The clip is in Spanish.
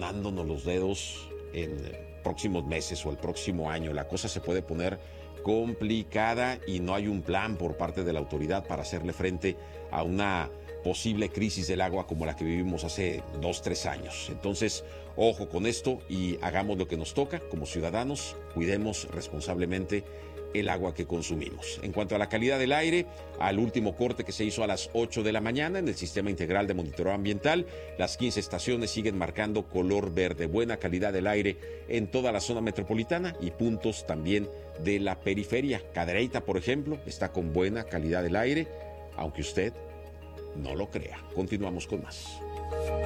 tronándonos los dedos en próximos meses o el próximo año. La cosa se puede poner complicada y no hay un plan por parte de la autoridad para hacerle frente a una posible crisis del agua como la que vivimos hace 2-3 años. Entonces, ojo con esto y hagamos lo que nos toca como ciudadanos, cuidemos responsablemente el agua que consumimos. En cuanto a la calidad del aire, al último corte que se hizo a las 8 de la mañana en el Sistema Integral de Monitoreo Ambiental, las 15 estaciones siguen marcando color verde, buena calidad del aire en toda la zona metropolitana y puntos también de la periferia. Cadereyta, por ejemplo, está con buena calidad del aire, aunque usted no lo crea. Continuamos con más.